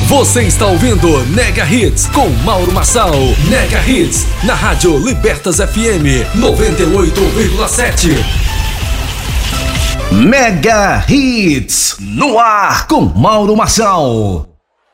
Você está ouvindo Mega Hits com Mauro Marçal. Mega Hits na Rádio Libertas FM 98,7. Mega Hits no ar com Mauro Marçal.